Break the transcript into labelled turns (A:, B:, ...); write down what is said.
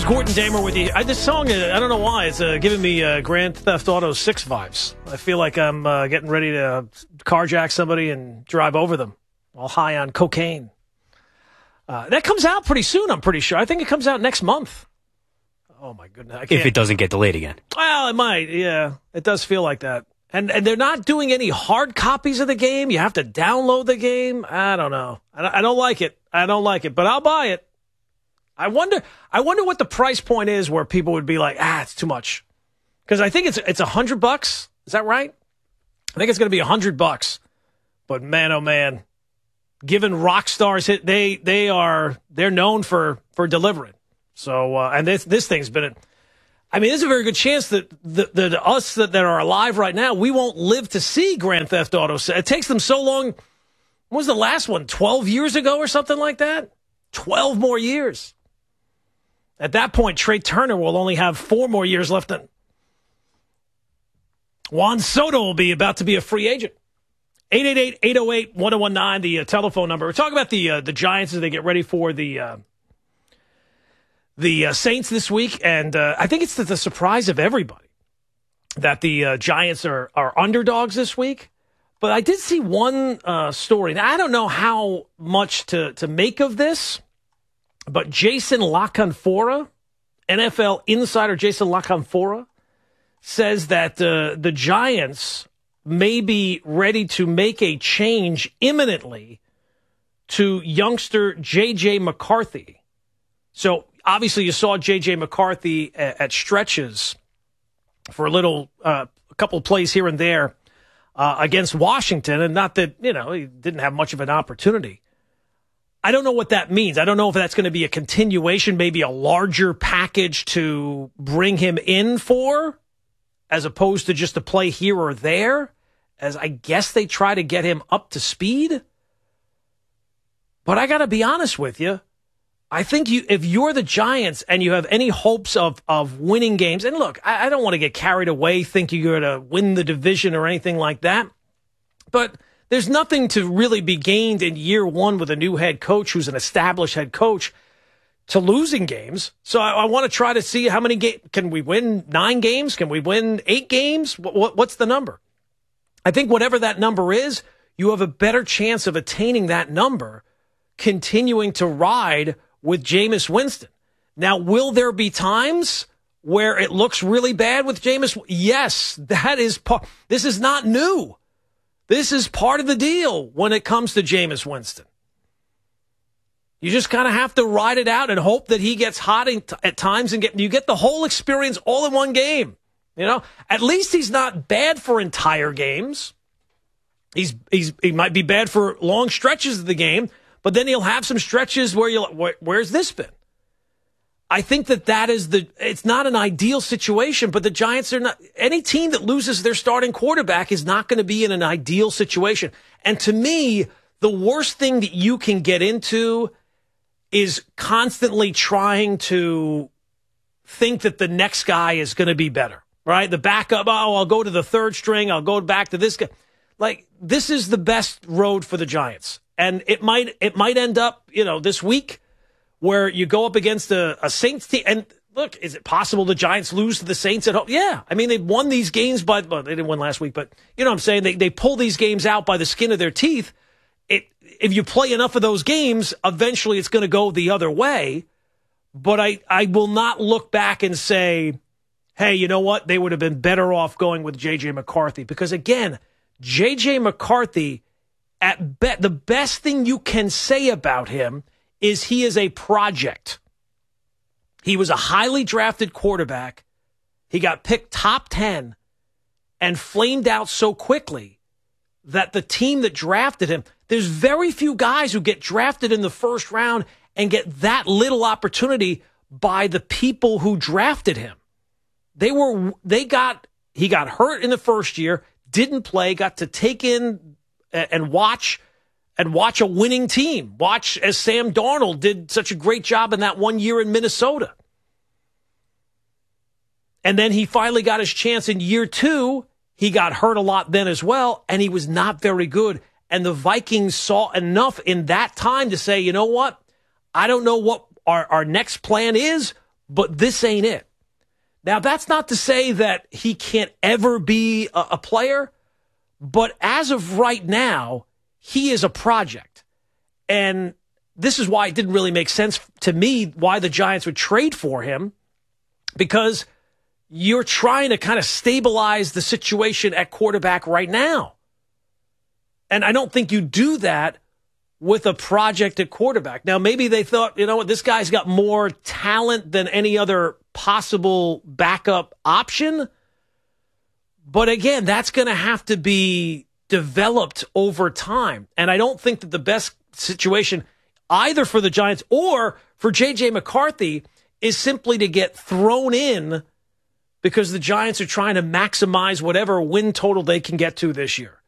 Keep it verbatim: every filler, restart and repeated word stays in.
A: Gordon Damer with you. I, this song, uh, I don't know why, it's uh, giving me uh, Grand Theft Auto six vibes. I feel like I'm uh, getting ready to carjack somebody and drive over them while high on cocaine. Uh, that comes out pretty soon, I'm pretty sure. I think it comes out next month. Oh, my goodness. I can't.
B: If it doesn't get delayed again.
A: Well, it might, yeah. It does feel like that. And and they're not doing any hard copies of the game. You have to download the game. I don't know. I, I don't like it. I don't like it, but I'll buy it. I wonder I wonder what the price point is where people would be like, ah, it's too much. Because I think it's it's a hundred bucks. Is that right? I think it's going to be a hundred bucks. But man, oh man, given Rockstar's hit, they they are they're known for for delivering. So uh, and this this thing's been. A, I mean, there's a very good chance that the, the us that, that are alive right now, we won't live to see Grand Theft Auto. It takes them so long. When was the last one? Twelve years ago or something like that. Twelve more years. At that point, Trey Turner will only have four more years left. In. Juan Soto will be about to be a free agent. eight eight eight, eight oh eight, one oh one nine, the uh, telephone number. We're talking about the uh, the Giants as they get ready for the uh, the uh, Saints this week, and uh, I think it's to the surprise of everybody that the uh, Giants are are underdogs this week. But I did see one uh, story. Now, I don't know how much to to make of this. But Jason La Canfora, N F L insider Jason La Canfora, says that uh, the Giants may be ready to make a change imminently to youngster J J McCarthy. So obviously you saw J J McCarthy at, at stretches for a little, uh, a couple of plays here and there uh, against Washington, and not that, you know, he didn't have much of an opportunity. I don't know what that means. I don't know if that's going to be a continuation, maybe a larger package to bring him in for, as opposed to just a play here or there, as I guess they try to get him up to speed. But I got to be honest with you. I think you, if you're the Giants and you have any hopes of, of winning games, and look, I, I don't want to get carried away thinking you're going to win the division or anything like that, but there's nothing to really be gained in year one with a new head coach who's an established head coach to losing games. So I, I want to try to see how many games. Can we win nine games? Can we win eight games? What, what, what's the number? I think whatever that number is, you have a better chance of attaining that number, continuing to ride with Jameis Winston. Now, will there be times where it looks really bad with Jameis? Yes, that is part. This is not new. This is part of the deal when it comes to Jameis Winston. You just kind of have to ride it out and hope that he gets hot at times and get you get the whole experience all in one game. You know, at least he's not bad for entire games. He's he's he might be bad for long stretches of the game, but then he'll have some stretches where you're like, where, where's this been? I think that that is the, it's not an ideal situation, but the Giants are not, any team that loses their starting quarterback is not going to be in an ideal situation. And to me, the worst thing that you can get into is constantly trying to think that the next guy is going to be better, right? The backup, oh, I'll go to the third string, I'll go back to this guy. Like, this is the best road for the Giants. And it might, it might end up, you know, this week, where you go up against a, a Saints team. And look, is it possible the Giants lose to the Saints at home? Yeah. I mean, they've won these games by, well, they didn't win last week, but you know what I'm saying? They they pull these games out by the skin of their teeth. It, if you play enough of those games, eventually it's going to go the other way. But I, I will not look back and say, hey, you know what? They would have been better off going with J J McCarthy. Because again, J J McCarthy, at be- the best thing you can say about him is he is a project. He was a highly drafted quarterback. He got picked top ten and flamed out so quickly that the team that drafted him, there's very few guys who get drafted in the first round and get that little opportunity by the people who drafted him. They were, they got, he got hurt in the first year, didn't play, got to take in and watch And watch a winning team. Watch as Sam Darnold did such a great job in that one year in Minnesota. And then he finally got his chance in year two. He got hurt a lot then as well, and he was not very good. And the Vikings saw enough in that time to say, you know what? I don't know what our, our next plan is, but this ain't it. Now, that's not to say that he can't ever be a, a player, but as of right now, he is a project. And this is why it didn't really make sense to me why the Giants would trade for him, because you're trying to kind of stabilize the situation at quarterback right now. And I don't think you do that with a project at quarterback. Now, maybe they thought, you know what, this guy's got more talent than any other possible backup option. But again, that's going to have to be developed over time. And I don't think that the best situation either for the Giants or for J J McCarthy is simply to get thrown in because the Giants are trying to maximize whatever win total they can get to this year.